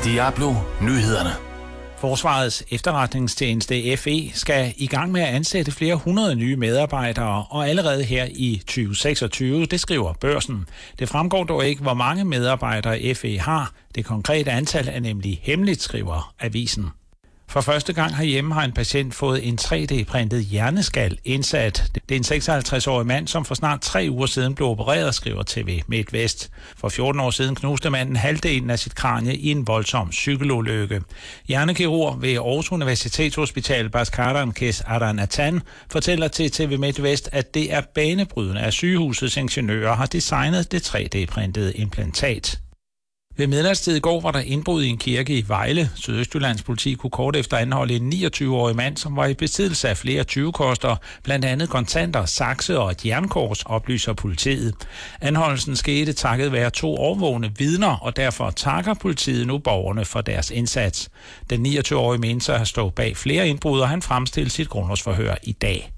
Diablo Nyhederne. Forsvarets efterretningstjeneste FE skal i gang med at ansætte flere hundrede nye medarbejdere, og allerede her i 2026, det skriver Børsen. Det fremgår dog ikke, hvor mange medarbejdere FE har. Det konkrete antal er nemlig hemmeligt, skriver avisen. For første gang herhjemme har en patient fået en 3D-printet hjerneskal indsat. Det er en 56-årig mand, som for snart 3 uger siden blev opereret, skriver TV MidtVest. For 14 år siden knuste manden halvdelen af sit kranie i en voldsom cykelulykke. Hjernekirurg ved Aarhus Universitetshospital Bhaskar Kes Aranathan fortæller til TV MidtVest, at det er banebrydende, at sygehusets ingeniører har designet det 3D-printede implantat. Ved midnatstid i går var der indbrud i en kirke i Vejle. Sydøstjyllands politi kunne kort efter anholde en 29-årig mand, som var i besiddelse af flere tyvekoster, blandt andet kontanter, sakse og et jernkors, oplyser politiet. Anholdelsen skete takket være 2 overvågne vidner, og derfor takker politiet nu borgerne for deres indsats. Den 29-årige menes at have stået bag flere indbrud, og han fremstillede sit grundlovsforhør i dag.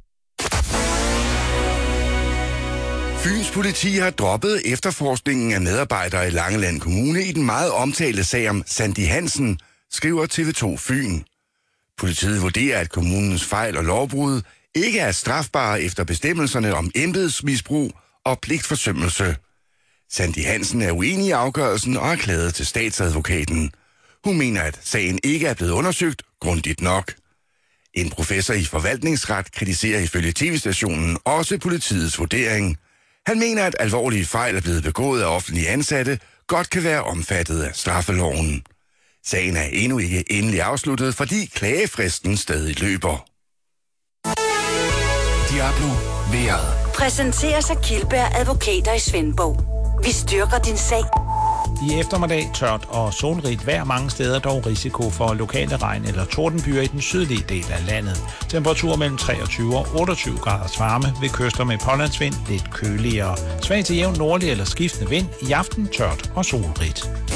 Fyns politi har droppet efterforskningen af medarbejdere i Langeland Kommune i den meget omtalte sag om Sandy Hansen, skriver TV2 Fyn. Politiet vurderer, at kommunens fejl og lovbrud ikke er strafbare efter bestemmelserne om embedsmisbrug og pligtforsømmelse. Sandy Hansen er uenig i afgørelsen og er klaget til statsadvokaten. Hun mener, at sagen ikke er blevet undersøgt grundigt nok. En professor i forvaltningsret kritiserer ifølge tv-stationen også politiets vurdering. Han mener, at alvorlige fejl er blevet begået af offentlige ansatte, godt kan være omfattet af straffeloven. Sagen er endnu ikke endelig afsluttet, fordi klagefristen stadig løber. Diablo vejret. Præsenteres af Kildberg Advokater i Svendborg. Vi styrker din sag. I eftermiddag tørt og solrigt vejr mange steder, dog risiko for lokale regn- eller tordenbyer i den sydlige del af landet. Temperatur mellem 23 og 28 graders varme, ved kyster med pålandsvind lidt køligere. Svag til jævn nordlig eller skiftende vind, i aften tørt og solrigt.